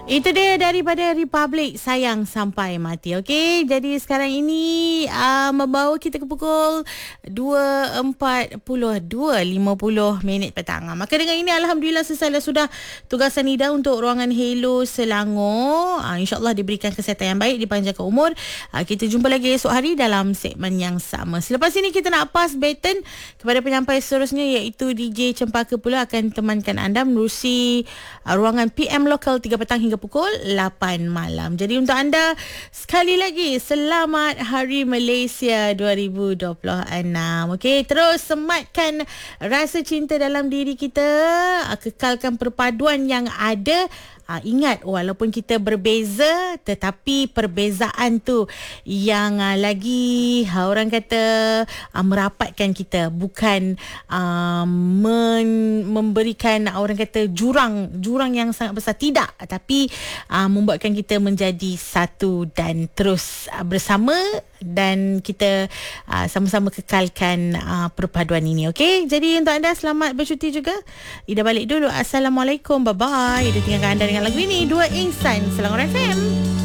Itu dia daripada Republic, Sayang Sampai Mati. Okey, jadi sekarang ini membawa kita ke pukul 2.50 minit petang. Maka dengan ini alhamdulillah selesai sudah tugasan Nida untuk ruangan Hello Selangor. InsyaAllah diberikan kesihatan yang baik, dipanjangkan umur. Kita jumpa lagi esok hari dalam segmen yang sama. Selepas ini kita nak pass baton kepada penyampai seterusnya, iaitu DJ Cempaka pula akan temankan anda menerusi ruangan PM Lokal 3 petang hingga pukul 8 malam. Jadi untuk anda sekali lagi selamat Hari Malaysia 2026. Okey, terus sematkan rasa cinta dalam diri kita, kekalkan perpaduan yang ada. Ingat, walaupun kita berbeza, tetapi perbezaan tu yang lagi orang kata merapatkan kita, bukan memberikan orang kata jurang yang sangat besar, tidak, tapi membuatkan kita menjadi satu dan terus bersama, dan kita sama-sama kekalkan perpaduan ini. Okey, jadi untuk anda selamat bercuti juga. Ida balik dulu. Assalamualaikum, bye bye. Ida tinggalkan anda dengan lagu ini, Dua Insan, Selangor FM.